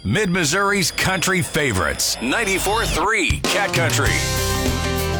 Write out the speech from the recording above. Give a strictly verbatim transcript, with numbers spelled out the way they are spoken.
Mid-Missouri's country favorites. ninety-four point three Cat Country.